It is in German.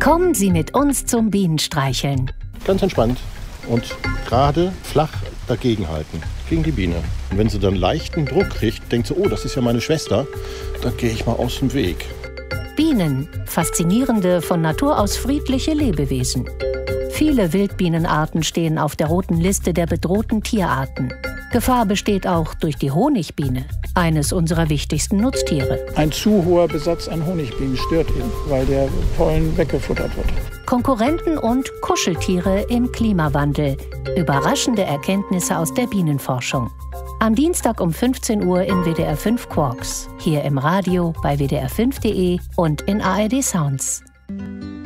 Kommen Sie mit uns zum Bienenstreicheln. Ganz entspannt und gerade flach dagegenhalten, gegen die Biene. Und wenn sie dann leichten Druck kriegt, denkt sie, oh, das ist ja meine Schwester, dann gehe ich mal aus dem Weg. Bienen, faszinierende, von Natur aus friedliche Lebewesen. Viele Wildbienenarten stehen auf der roten Liste der bedrohten Tierarten. Gefahr besteht auch durch die Honigbiene, eines unserer wichtigsten Nutztiere. Ein zu hoher Besatz an Honigbienen stört ihn, weil der Pollen weggefuttert wird. Konkurrenten und Kuscheltiere im Klimawandel. Überraschende Erkenntnisse aus der Bienenforschung. Am Dienstag um 15 Uhr in WDR 5 Quarks. Hier im Radio, bei wdr5.de und in ARD Sounds.